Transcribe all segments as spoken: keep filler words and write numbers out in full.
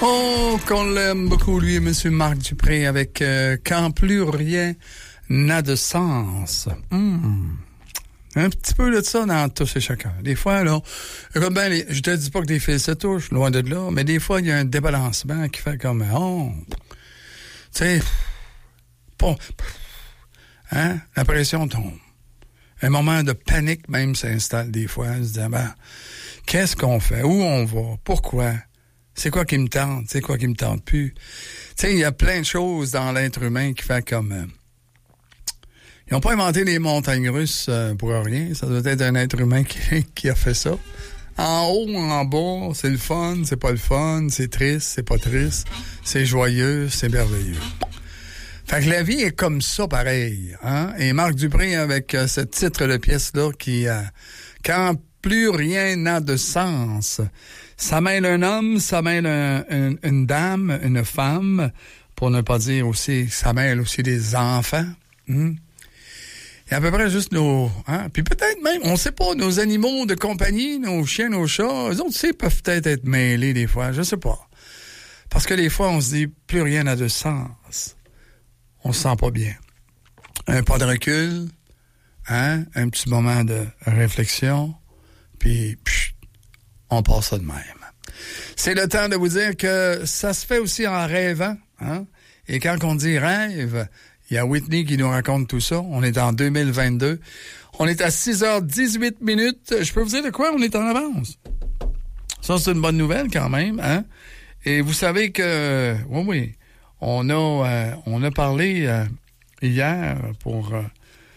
Oh, qu'on l'aime beaucoup, lui, M. Marc Dupré, avec euh, « Quand plus rien n'a de sens mmh. ». Un petit peu de ça dans tous et chacun. Des fois, là, comme ben, les, je te dis pas que des fils se touchent, loin de là, mais des fois, il y a un débalancement qui fait comme, oh, tu sais, pas, hein, la pression tombe. Un moment de panique même s'installe des fois, en se disant, ben, qu'est-ce qu'on fait? Où on va? Pourquoi? C'est quoi qui me tente? C'est quoi qui me tente plus? Tu sais, il y a plein de choses dans l'être humain qui fait comme... Euh, ils n'ont pas inventé les montagnes russes euh, pour rien. Ça doit être un être humain qui, qui a fait ça. En haut, en bas, c'est le fun, c'est pas le fun, c'est triste, c'est pas triste, c'est joyeux, c'est merveilleux. Fait que la vie est comme ça, pareil. Hein? Et Marc Dupré, avec euh, ce titre de pièce-là, qui... Euh, quand plus rien n'a de sens... Ça mêle un homme, ça mêle un, un, une dame, une femme, pour ne pas dire aussi, ça mêle aussi des enfants. Hum. Il y a à peu près juste nos... Hein? Puis peut-être même, on sait pas, nos animaux de compagnie, nos chiens, nos chats, eux autres, tu sais, peuvent peut-être être mêlés des fois, je sais pas. Parce que des fois, on se dit, plus rien n'a de sens. On se sent pas bien. Un pas de recul, hein? Un petit moment de réflexion, puis... Pff, on passe ça de même. C'est le temps de vous dire que ça se fait aussi en rêvant. Hein? Et quand on dit rêve, il y a Whitney qui nous raconte tout ça. On est en deux mille vingt-deux. On est à six heures dix-huit minutes. Je peux vous dire de quoi? On est en avance. Ça, c'est une bonne nouvelle quand même. Hein? Et vous savez que, oui, oui, on a, euh, on a parlé euh, hier pour... Euh,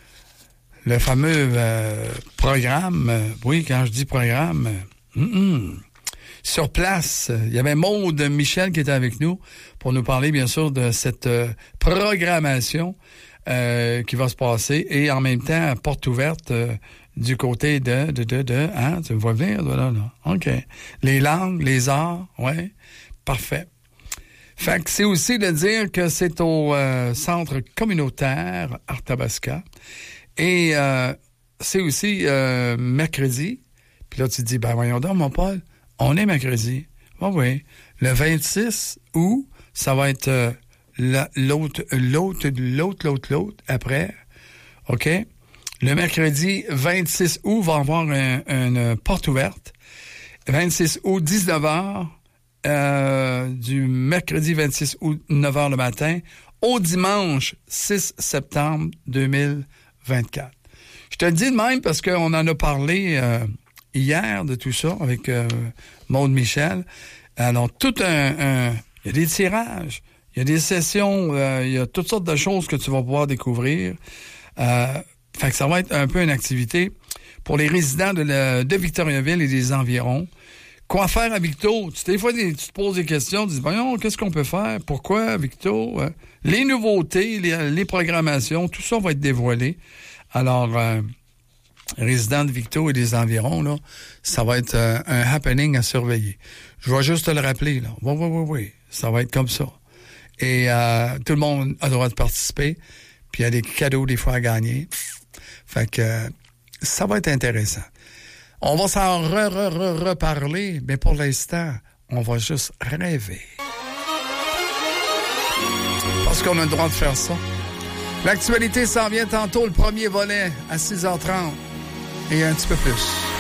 le fameux euh, programme. Euh, oui, quand je dis programme... Euh, Mm-mm. Sur place, il y avait Maude Michel qui était avec nous pour nous parler, bien sûr, de cette euh, programmation euh, qui va se passer et en même temps, porte ouverte euh, du côté de, de, de, de, hein, tu me vois venir, là, là, OK. Les langues, les arts, ouais, parfait. Fait que c'est aussi de dire que c'est au euh, centre communautaire Arthabasca et euh, c'est aussi euh, mercredi. Puis là, tu te dis, ben voyons donc, mon Paul, on est mercredi. Ben oui. Le vingt-six août, ça va être euh, la, l'autre, l'autre, l'autre, l'autre, l'autre, après. OK? Le mercredi vingt-six août, va avoir un, une porte ouverte. vingt-six août, dix-neuf heures. Euh, du mercredi vingt-six août, neuf heures le matin, au dimanche six septembre deux mille vingt-quatre. Je te le dis de même parce qu'on en a parlé... Euh, hier de tout ça avec euh, Maude Michel. Alors, tout un... un il y a des tirages, il y a des sessions, euh, il y a toutes sortes de choses que tu vas pouvoir découvrir. Euh, fait que ça va être un peu une activité pour les résidents de, la, de Victoriaville et des environs. Quoi faire à Victo? Tu, des fois, tu te poses des questions, tu te dis, voyons, qu'est-ce qu'on peut faire? Pourquoi Victo? Euh, les nouveautés, les, les programmations, tout ça va être dévoilé. Alors... Euh, résidents de Victo et des environs, là, ça va être euh, un happening à surveiller. Je vais juste te le rappeler, là. Oui, oui, oui, oui. Ça va être comme ça. Et euh, tout le monde a le droit de participer. Puis il y a des cadeaux des fois à gagner. Fait que euh, ça va être intéressant. On va s'en re, re, re, reparler, mais pour l'instant, on va juste rêver. Parce qu'on a le droit de faire ça. L'actualité s'en vient tantôt, le premier volet à six heures trente. Et un petit peu plus.